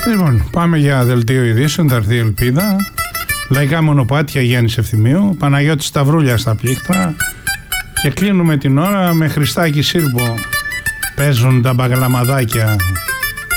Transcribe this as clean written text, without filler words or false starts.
Λοιπόν, πάμε για δελτίο ειδήσεων, θα έρθει η Ελπίδα. Λαϊκά μονοπάτια Γιάννης Ευθυμίου, Παναγιώτης Σταυρούλια στα πλήκτρα. Και κλείνουμε την ώρα με Χριστάκη Σύρμπο. Παίζουν τα μπαγλαμαδάκια.